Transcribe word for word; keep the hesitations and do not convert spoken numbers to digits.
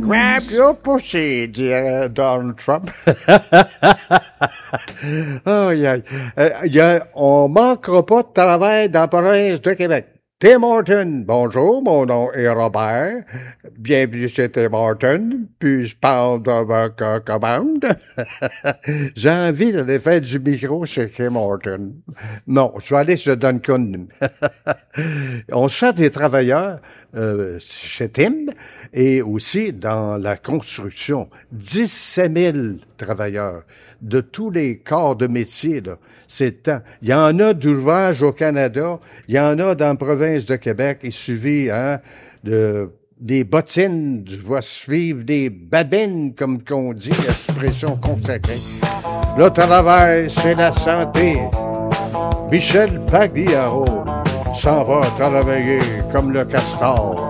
Grab your pussy, dit Donald Trump. Oh, yeah. euh, y a, on manquera pas de travail dans la province de Québec. Tim Horton, bonjour, mon nom est Robert. Bienvenue chez Tim Horton. Puis-je parle de votre commande? J'ai envie d'aller faire du micro chez Tim Horton. Non, je vais aller chez Duncan. On cherche des travailleurs euh, chez Tim et aussi dans la construction. dix-sept mille travailleurs de tous les corps de métier, là. C'est temps. Il y en a d'ouvrages au Canada, il y en a dans la province de Québec. Il suffit, hein, de, des bottines, va suivre des babines, comme qu'on dit, l'expression consacrée. Le travail, c'est la santé. Michel Pagliaro s'en va travailler comme le castor.